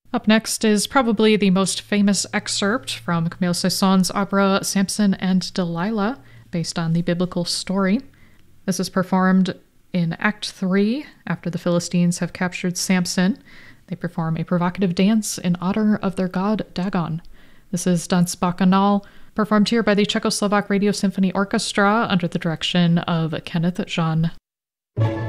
Up next is probably the most famous excerpt from Camille Saint-Saëns's opera Samson and Delilah, based on the biblical story. This is performed in Act 3 after the Philistines have captured Samson. They perform a provocative dance in honor of their god Dagon. This is Danse Bacchanale, performed here by the Czechoslovak Radio Symphony Orchestra under the direction of Kenneth Jean.